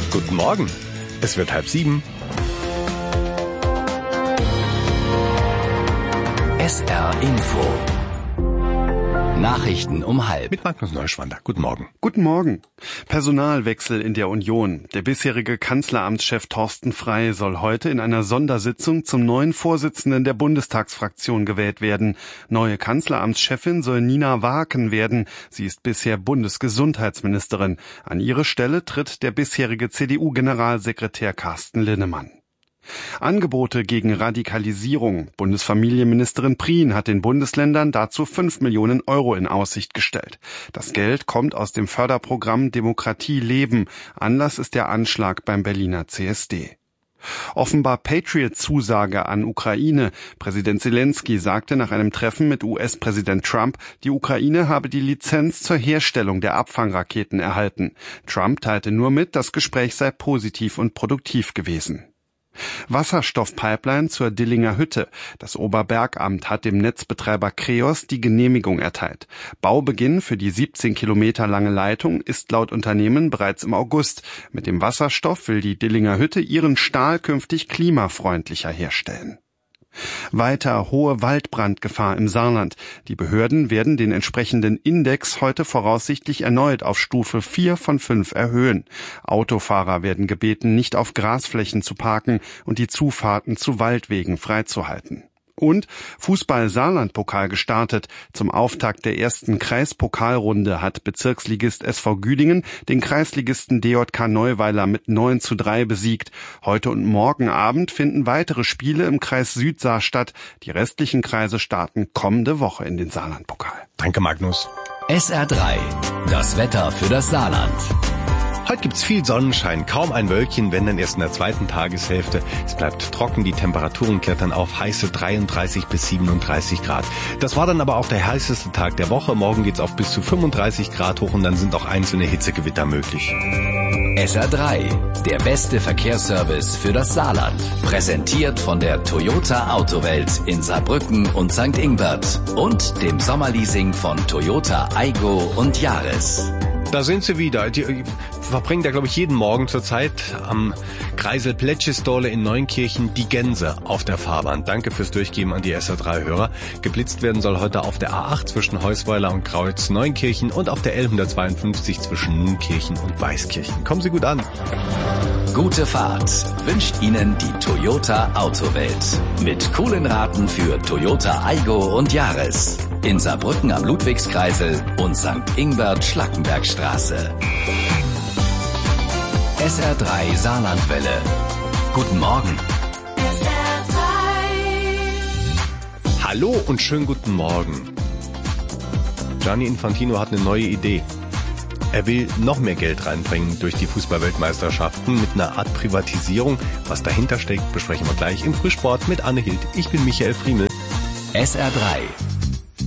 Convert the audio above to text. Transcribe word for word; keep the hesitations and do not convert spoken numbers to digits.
Guten Morgen. Es wird halb sieben. S R Info. Nachrichten um halb. Mit Magnus Neuschwander. Guten Morgen. Guten Morgen. Personalwechsel in der Union. Der bisherige Kanzleramtschef Thorsten Frey soll heute in einer Sondersitzung zum neuen Vorsitzenden der Bundestagsfraktion gewählt werden. Neue Kanzleramtschefin soll Nina Waaken werden. Sie ist bisher Bundesgesundheitsministerin. An ihre Stelle tritt der bisherige C D U-Generalsekretär Carsten Linnemann. Angebote gegen Radikalisierung. Bundesfamilienministerin Prien hat den Bundesländern dazu fünf Millionen Euro in Aussicht gestellt. Das Geld kommt aus dem Förderprogramm Demokratie leben. Anlass ist der Anschlag beim Berliner C S D. Offenbar Patriot-Zusage an Ukraine. Präsident Zelensky sagte nach einem Treffen mit U S-Präsident Trump, die Ukraine habe die Lizenz zur Herstellung der Abfangraketen erhalten. Trump teilte nur mit, das Gespräch sei positiv und produktiv gewesen. Wasserstoffpipeline zur Dillinger Hütte. Das Oberbergamt hat dem Netzbetreiber Kreos die Genehmigung erteilt. Baubeginn für die siebzehn Kilometer lange Leitung ist laut Unternehmen bereits im August. Mit dem Wasserstoff will die Dillinger Hütte ihren Stahl künftig klimafreundlicher herstellen. Weiter hohe Waldbrandgefahr im Saarland. Die Behörden werden den entsprechenden Index heute voraussichtlich erneut auf Stufe vier von fünf erhöhen. Autofahrer werden gebeten, nicht auf Grasflächen zu parken und die Zufahrten zu Waldwegen freizuhalten. Und Fußball-Saarland-Pokal gestartet. Zum Auftakt der ersten Kreispokalrunde hat Bezirksligist S V Güdingen den Kreisligisten D J K Neuweiler mit neun zu drei besiegt. Heute und morgen Abend finden weitere Spiele im Kreis Südsaar statt. Die restlichen Kreise starten kommende Woche in den Saarland-Pokal. Danke, Magnus. S R drei. Das Wetter für das Saarland. Heute gibt's viel Sonnenschein, kaum ein Wölkchen, wenn dann erst in der zweiten Tageshälfte. Es bleibt trocken, die Temperaturen klettern auf heiße dreiunddreißig bis siebenunddreißig Grad. Das war dann aber auch der heißeste Tag der Woche. Morgen geht's auf bis zu fünfunddreißig Grad hoch und dann sind auch einzelne Hitzegewitter möglich. S R drei, der beste Verkehrsservice für das Saarland. Präsentiert von der Toyota Autowelt in Saarbrücken und Sankt Ingbert und dem Sommerleasing von Toyota Aygo und Yaris. Da sind sie wieder. Die verbringen da, glaube ich, jeden Morgen zur Zeit am Kreisel Plätschestole in Neunkirchen die Gänse auf der Fahrbahn. Danke fürs Durchgeben an die S R drei Hörer. Geblitzt werden soll heute auf der A acht zwischen Heusweiler und Kreuz-Neunkirchen und auf der L hundertzweiundfünfzig zwischen Nunkirchen und Weißkirchen. Kommen Sie gut an. Gute Fahrt wünscht Ihnen die Toyota Autowelt. Mit coolen Raten für Toyota Aygo und Yaris. In Saarbrücken am Ludwigskreisel und Sankt Ingbert Schlackenbergstraße. S R drei Saarlandwelle. Guten Morgen. S R drei. Hallo und schönen guten Morgen. Gianni Infantino hat eine neue Idee. Er will noch mehr Geld reinbringen durch die Fußball-Weltmeisterschaften mit einer Art Privatisierung. Was dahinter steckt, besprechen wir gleich im Frühsport mit Anne Hild. Ich bin Michael Friemel. S R drei.